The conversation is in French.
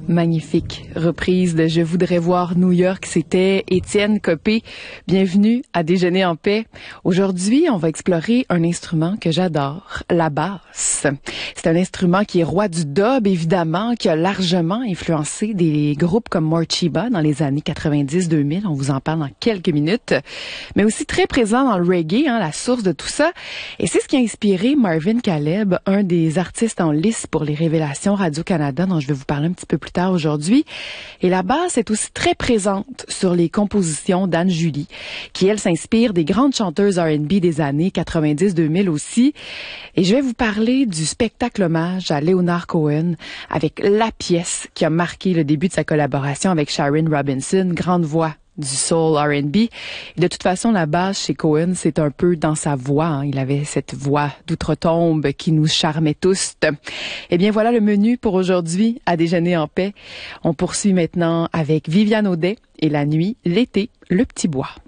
Magnifique reprise de Je voudrais voir New York. C'était Étienne Copé. Bienvenue à Déjeuner en paix. Aujourd'hui, on va explorer un instrument que j'adore, la basse. C'est un instrument qui est roi du dub, évidemment, qui a largement influencé des groupes comme Morcheeba dans les années 90-2000. On vous en parle dans quelques minutes. Mais aussi très présent dans le reggae, la source de tout ça. Et c'est ce qui a inspiré Marvin Caleb, un des artistes en lice pour les Révélations Radio-Canada, dont je vais vous parler un petit peu plus tard aujourd'hui. Et la basse est aussi très présente sur les compositions d'Anne Julie, qui, elle, s'inspire des grandes chanteuses R&B des années 90-2000 aussi. Et je vais vous parler du spectacle hommage à Leonard Cohen avec la pièce qui a marqué le début de sa collaboration avec Sharon Robinson, grande voix du soul R&B. Et de toute façon, la base chez Cohen, c'est un peu dans sa voix. Il avait cette voix d'outre-tombe qui nous charmait tous. Eh bien, voilà le menu pour aujourd'hui à Déjeuner en paix. On poursuit maintenant avec Viviane Audet et la nuit, l'été, le petit bois.